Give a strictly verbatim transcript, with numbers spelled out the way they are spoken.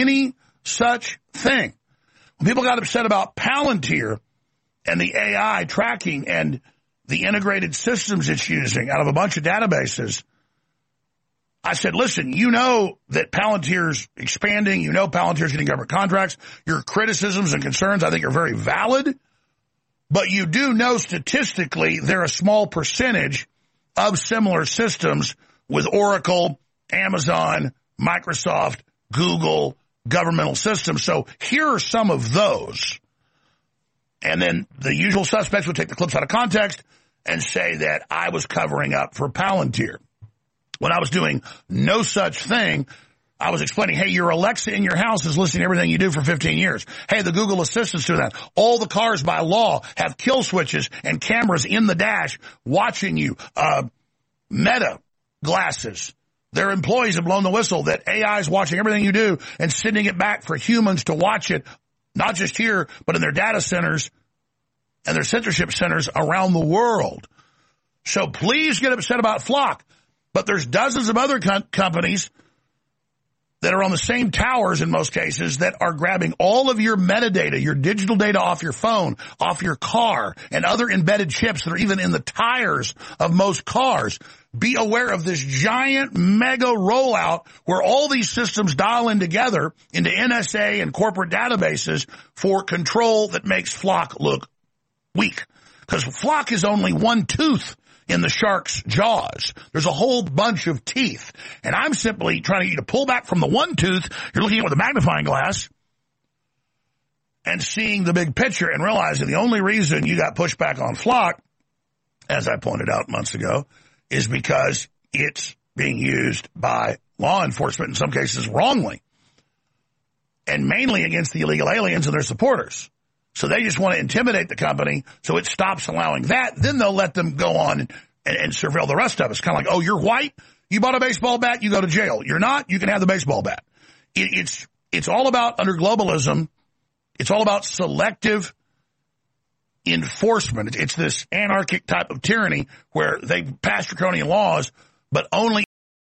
any such thing. When people got upset about Palantir and the A I tracking and the integrated systems it's using out of a bunch of databases, I said, listen, you know that Palantir's expanding. You know Palantir's getting government contracts. Your criticisms and concerns, I think, are very valid. But you do know statistically they're a small percentage of similar systems with Oracle, Amazon, Microsoft, Google, governmental systems. So here are some of those. And then the usual suspects would take the clips out of context and say that I was covering up for Palantir. When I was doing no such thing, I was explaining, hey, your Alexa in your house is listening to everything you do for fifteen years. Hey, the Google Assistant's doing that. All the cars by law have kill switches and cameras in the dash watching you. Uh, Meta glasses. Their employees have blown the whistle that A I is watching everything you do and sending it back for humans to watch it, not just here, but in their data centers and their censorship centers around the world. So please get upset about Flock. But there's dozens of other com- companies that are on the same towers in most cases that are grabbing all of your metadata, your digital data off your phone, off your car, and other embedded chips that are even in the tires of most cars. Be aware of this giant mega rollout where all these systems dial in together into N S A and corporate databases for control that makes Flock look weak. Because Flock is only one tooth in the shark's jaws. There's a whole bunch of teeth. And I'm simply trying to get you to pull back from the one tooth you're looking at with a magnifying glass and seeing the big picture and realizing the only reason you got pushed back on Flock, as I pointed out months ago, is because it's being used by law enforcement, in some cases wrongly, and mainly against the illegal aliens and their supporters. So they just want to intimidate the company so it stops allowing that. Then they'll let them go on and, and, and surveil the rest of us. Kind of like, oh, you're white? You bought a baseball bat? You go to jail. You're not? You can have the baseball bat. It, it's, it's all about, under globalism, it's all about selective enforcement. It's this anarchic type of tyranny where they pass draconian laws, but only